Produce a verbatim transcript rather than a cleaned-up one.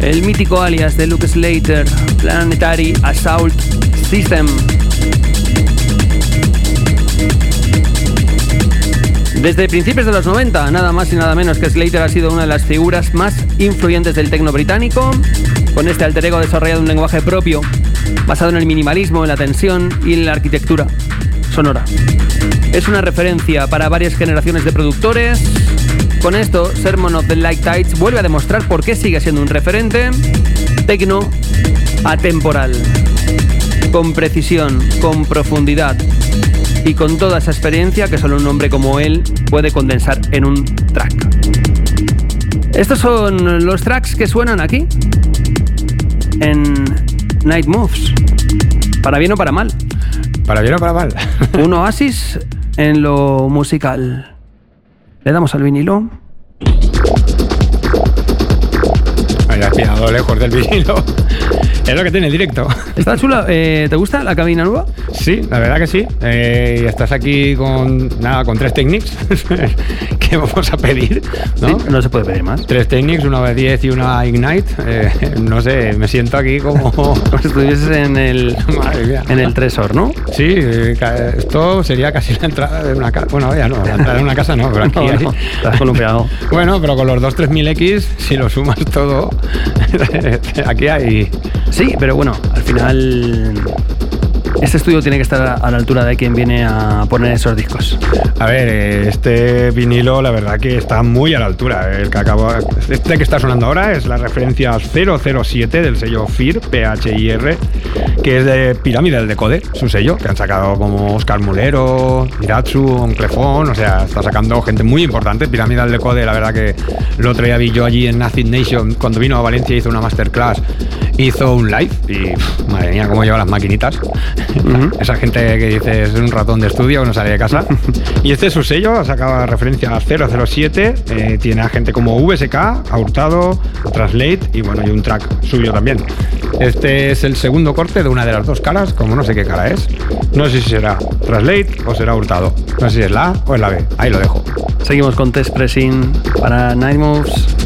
El mítico alias de Luke Slater, Planetary Assault System. Desde principios de los noventa, nada más y nada menos que Slater ha sido una de las figuras más influyentes del techno británico, con este alter ego desarrollado un lenguaje propio, basado en el minimalismo, en la tensión y en la arquitectura sonora. Es una referencia para varias generaciones de productores. Con esto, Sermon of the Light Tides vuelve a demostrar por qué sigue siendo un referente techno atemporal, con precisión, con profundidad y con toda esa experiencia que solo un hombre como él puede condensar en un track. Estos son los tracks que suenan aquí en Night Moves, para bien o para mal. Para bien o para mal. Un oasis en lo musical. Le damos al vinilo. Me has pillado lejos del vinilo. Es lo que tiene el directo. Está chula. Eh, ¿Te gusta la cabina nueva? Sí, la verdad que sí. Eh, y estás aquí con nada, con tres Technics. ¿Qué vamos a pedir? ¿No? Sí, no se puede pedir más. Tres Technics, una B diez y una Ignite. Eh, no sé, me siento aquí como como si estuvieses en el en el Tresor, ¿no? Sí, esto sería casi la entrada de una casa. Bueno, ya no, la entrada de una casa no, pero aquí no, no, estás columpiado. Bueno, pero con los dos tres mil X, si lo sumas todo, aquí hay. Sí, pero bueno, al final este estudio tiene que estar a la altura de quien viene a poner esos discos. A ver, este vinilo la verdad que está muy a la altura. El que acabo, este que está sonando ahora es la referencia cero cero siete del sello F I R, P H I R, que es de Pirámide del Decode, su sello, que han sacado como Oscar Mulero, Iratsu, Clefón, o sea, está sacando gente muy importante. Pirámide del Decode, la verdad que el otro día vi yo allí en Acid Nation, cuando vino a Valencia hizo una masterclass, hizo un live y pff, madre mía, cómo lleva las maquinitas. Uh-huh. Esa gente que dice es un ratón de estudio que no sale de casa. Y este es su sello, ha sacado la referencia cero cero siete, eh, tiene a gente como V S K, a Hurtado, a Translate y bueno, y un track suyo también. Este es el segundo corte de una de las dos caras, como no sé qué cara es. No sé si será Translate o será Hurtado. No sé si es la A o es la B. Ahí lo dejo. Seguimos con Test Pressing para Night Moves.